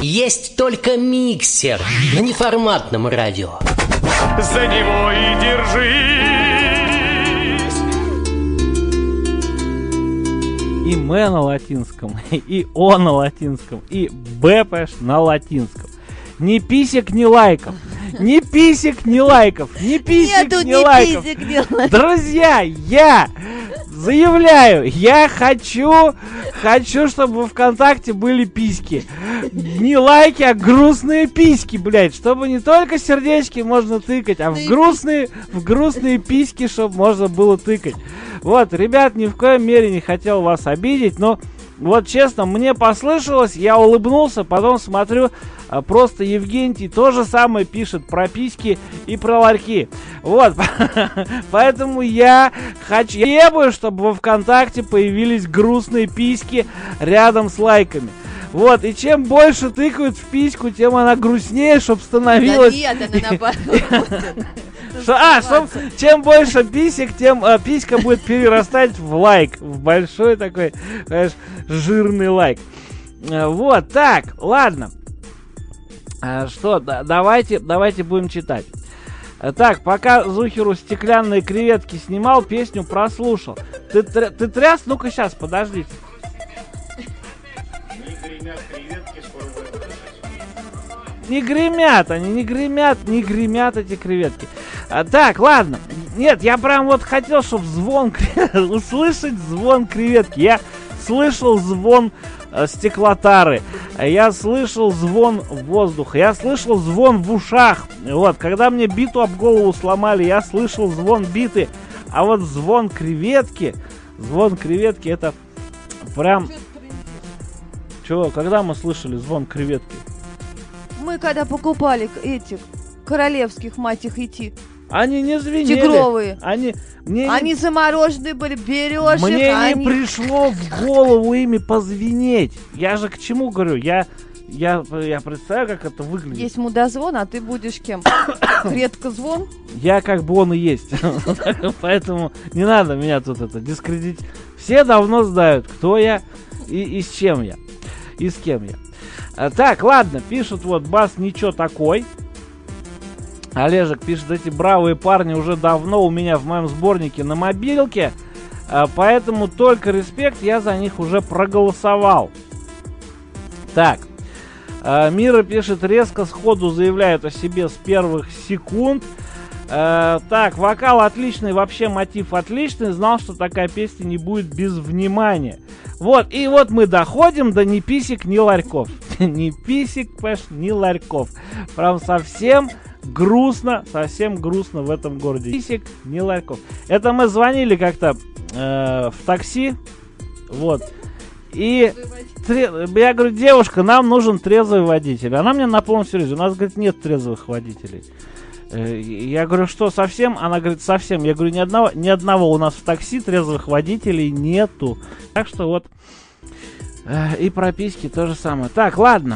Есть только миксер на неформатном радио. За него и держись. И М на латинском, и О на латинском, и Б, понимаешь, на латинском. Ни писек, ни лайков. Ни писек, ни лайков. Ни писек, ни лайков. Друзья, я заявляю, я хочу, чтобы в ВКонтакте были письки. Не лайки, а грустные письки, блядь. Чтобы не только сердечки можно тыкать, а в грустные письки, чтобы можно было тыкать. Вот, ребят, ни в коем мере не хотел вас обидеть, но вот честно, мне послышалось, я улыбнулся, потом смотрю, просто Евгений то же самое пишет про письки и про ларьки. Вот, поэтому я требую, чтобы во ВКонтакте появились грустные письки рядом с лайками. Вот, и чем больше тыкают в письку, тем она грустнее, чтобы становилась... Да нет, она наоборот. Чем больше писек, тем писька будет перерастать в лайк. В большой такой, знаешь, жирный лайк. Вот, так, ладно. Что, давайте будем читать. Так, пока Зухеру стеклянные креветки снимал, песню прослушал. Ты тряс? Ну-ка сейчас, подождите. Не гремят они, не гремят эти креветки. Так, ладно. Нет, я прям вот хотел, чтобы услышать звон креветки. Я слышал звон стеклотары. Я слышал звон воздуха. Я слышал звон в ушах. Вот, когда мне биту об голову сломали, я слышал звон биты. А вот звон креветки это прям... Чего, когда мы слышали звон креветки? Мы когда покупали этих королевских, мать их, идти. Они не звенели. Тигровые. Они замороженные были, берешь мне их, не пришло в голову ими позвенеть. Я же к чему говорю? Я представляю, как это выглядит. Есть мудозвон, а ты будешь кем? Редкозвон? Я как бы он и есть. Поэтому не надо меня тут дискредитить. Все давно знают, кто я и с чем я. И с кем я. Так, ладно, пишут вот бас ничего такой. Олежек пишет, эти бравые парни уже давно у меня в моем сборнике на мобилке, поэтому только респект, я за них уже проголосовал. Так, Мира пишет, резко сходу заявляют о себе с первых секунд. Так, вокал отличный, вообще мотив отличный, знал, что такая песня не будет без внимания. Вот, и вот мы доходим до ни писек, ни ларьков. Ни писек, понимаешь, ни ларьков. Прям совсем грустно в этом городе. Писек, ни ларьков. Это мы звонили как-то в такси, вот. И я говорю, девушка, нам нужен трезвый водитель. Она мне на полном серьезе, у нас, говорит, нет трезвых водителей. Я говорю, что, совсем? Она говорит, совсем. Я говорю, ни одного у нас в такси трезвых водителей нету. Так что вот. И прописки то же самое. Так, ладно.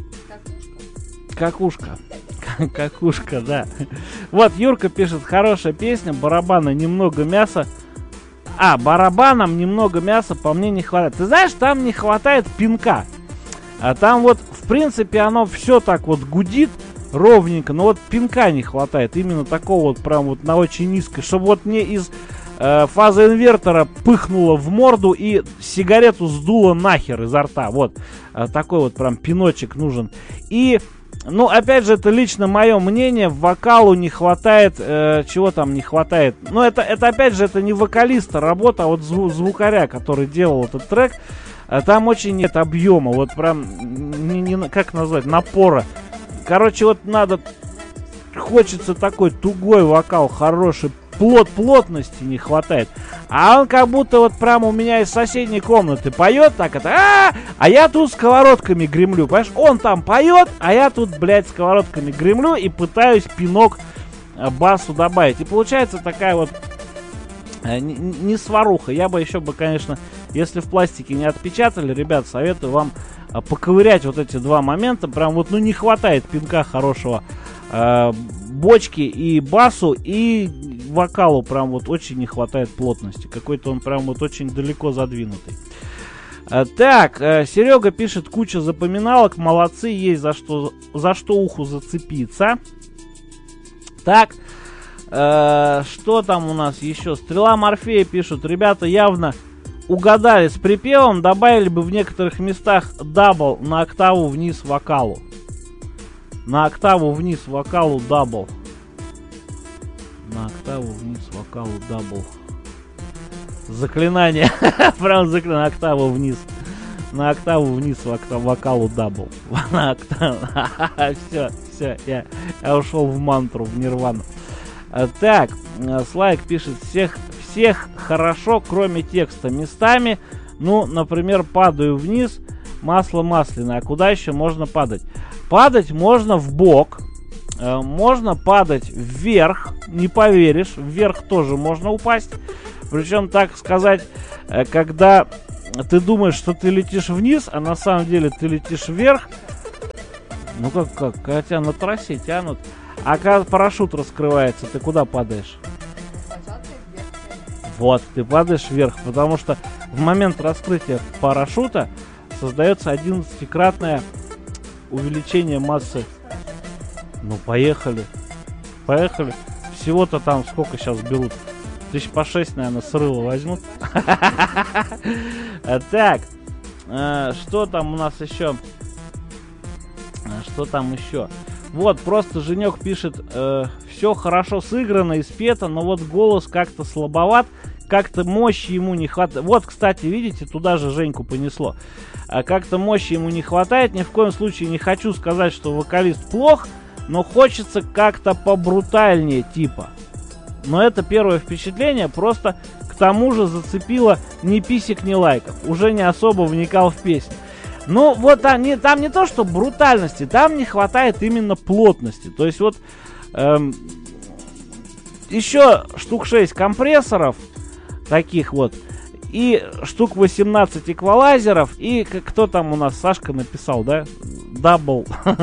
Какушка, да. Вот, Юрка пишет, хорошая песня, барабана немного мяса. Барабанам немного мяса по мне не хватает. Ты знаешь, там не хватает пинка. А там вот, в принципе, оно все так вот гудит ровненько, но вот пинка не хватает. Именно такого вот прям вот на очень низкой. Чтобы вот мне из фазоинвертора пыхнуло в морду и сигарету сдуло нахер изо рта. Вот. Такой вот прям пиночек нужен. И, ну, опять же, это лично мое мнение. Вокалу не хватает. Чего там не хватает? Ну, это опять же, это не вокалиста работа, а вот звукаря, который делал этот трек. Там очень нет объема. Вот прям, как назвать, напора. Короче, вот надо... Хочется такой тугой вокал, хороший. Плотности не хватает. А он как будто вот прямо у меня из соседней комнаты поет так это. А я тут сковородками гремлю. Понимаешь? Он там поет, а я тут, блядь, сковородками гремлю и пытаюсь пинок басу добавить. И получается такая вот не сваруха. Я бы еще, конечно, если в пластике не отпечатали, ребят, советую вам поковырять вот эти два момента. Прям вот, ну, не хватает пинка хорошего бочки и басу, и вокалу прям вот очень не хватает плотности. Какой-то он прям вот очень далеко задвинутый. Так, Серега пишет: куча запоминалок, молодцы, есть за что уху зацепиться. Так, что там у нас еще? Стрела Морфея пишут: ребята явно угадали с припевом, добавили бы в некоторых местах дабл на октаву вниз вокалу. На октаву вниз вокалу дабл. На октаву вниз вокалу дабл. Заклинание. Прям заклинание. На октаву вниз. На октаву вниз вокалу дабл. На октаву. Все, я ушел в мантру, в нирвану. Так, Слайк пишет: всех хорошо, кроме текста. Местами, ну, например, падаю вниз, масло масляное. А куда еще можно падать? Падать можно в бок, можно падать вверх, не поверишь, вверх тоже можно упасть. Причем, так сказать, когда ты думаешь, что ты летишь вниз, а на самом деле ты летишь вверх. Ну как, когда тебя на трассе тянут. А когда парашют раскрывается, ты куда падаешь? Вот, ты падаешь вверх, потому что в момент раскрытия парашюта создается 11-кратное увеличение массы. Ну, поехали. Всего-то там сколько сейчас берут? 1000 по 6, наверное, срыва возьмут. Так, что там у нас еще? Вот, просто Женек пишет: все хорошо сыграно и спето, но вот голос как-то слабоват, как-то мощи ему не хватает. Вот, кстати, видите, туда же Женьку понесло. Как-то мощи ему не хватает. Ни в коем случае не хочу сказать, что вокалист плох, но хочется как-то побрутальнее типа. Но это первое впечатление, просто к тому же зацепило ни писек, ни лайков. Уже не особо вникал в песню. Ну, вот там не то, что брутальности, там не хватает именно плотности. То есть вот еще штук 6 компрессоров таких вот, и штук 18 эквалайзеров, и кто там у нас, Сашка написал, да? Дабл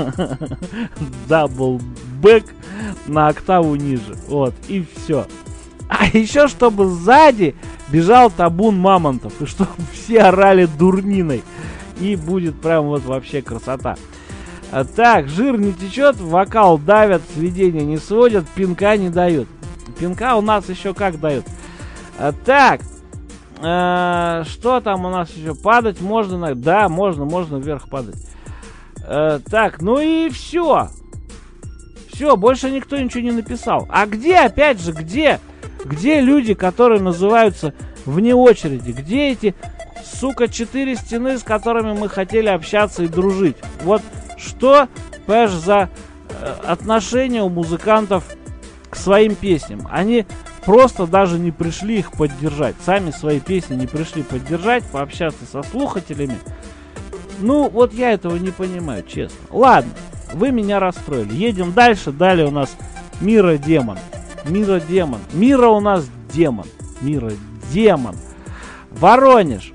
бэк на октаву ниже. Вот, и все. А еще, чтобы сзади бежал табун мамонтов, и чтобы все орали дурниной. И будет прям вот вообще красота. Так, жир не течет, вокал давят, сведения не сводят, пинка не дают. Пинка у нас еще как дают. Так, что там у нас еще? Падать можно? Да, можно вверх падать. Так, ну и все. Все, больше никто ничего не написал. А где, опять же, где люди, которые называются вне очереди? Где эти, сука, 4 стены, с которыми мы хотели общаться и дружить? Вот что, понимаешь, за отношение у музыкантов к своим песням? Они просто даже не пришли их поддержать. Сами свои песни не пришли поддержать, пообщаться со слушателями. Ну, вот я этого не понимаю, честно. Ладно, вы меня расстроили. Едем дальше. Далее у нас Мира Демон. Мира у нас демон. Мира Демон. Воронеж.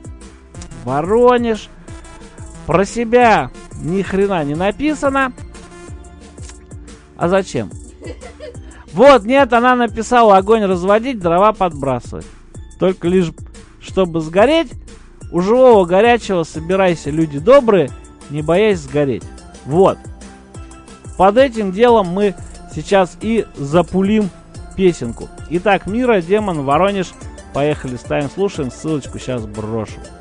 Про себя ни хрена не написано. А зачем? Вот, нет, она написала: огонь разводить, дрова подбрасывать. Только лишь, чтобы сгореть. У живого горячего собирайся, люди добрые, не боясь сгореть. Вот. Под этим делом мы сейчас и запулим песенку. Итак, Мира Демон, Воронеж. Поехали, ставим, слушаем. Ссылочку сейчас брошу.